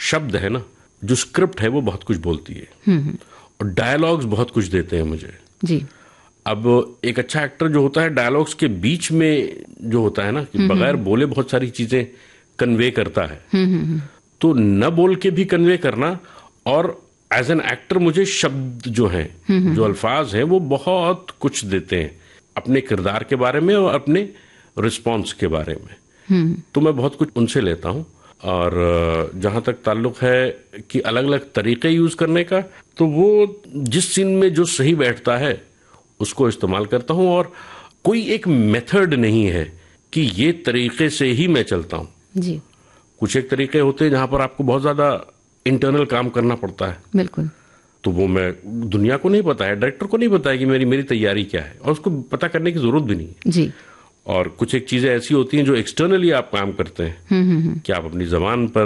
शब्द है ना, जो स्क्रिप्ट है वो बहुत कुछ बोलती है और डायलॉग्स बहुत कुछ देते हैं मुझे जी। अब एक अच्छा एक्टर जो होता है डायलॉग्स के बीच में जो होता है ना कि बगैर बोले बहुत सारी चीजें कन्वे करता है, तो न बोल के भी कन्वे करना, और एज एन एक्टर मुझे शब्द जो हैं, जो अल्फाज हैं, वो बहुत कुछ देते हैं अपने किरदार के बारे में और अपने रिस्पॉन्स के बारे में। तो मैं बहुत कुछ उनसे लेता हूँ। और जहां तक ताल्लुक है कि अलग अलग तरीके यूज करने का, तो वो जिस सीन में जो सही बैठता है उसको इस्तेमाल करता हूं, और कोई एक मेथड नहीं है कि ये तरीके से ही मैं चलता हूं जी। कुछ एक तरीके होते हैं जहां पर आपको बहुत ज्यादा इंटरनल काम करना पड़ता है। बिल्कुल। तो वो मैं दुनिया को नहीं पता है, डायरेक्टर को नहीं पता है कि मेरी तैयारी क्या है, और उसको पता करने की जरूरत भी नहीं है जी। और कुछ एक चीजें ऐसी होती हैं जो एक्सटर्नली आप काम करते हैं कि आप अपनी जबान पर